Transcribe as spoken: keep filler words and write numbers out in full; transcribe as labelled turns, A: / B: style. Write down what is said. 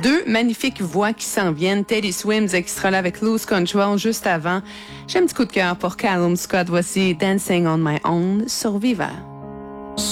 A: deux magnifiques voix qui s'en viennent. Teddy Swims extra là avec Lose Control juste avant. J'ai un petit coup de cœur pour Callum Scott. Voici Dancing on My Own sur Viva.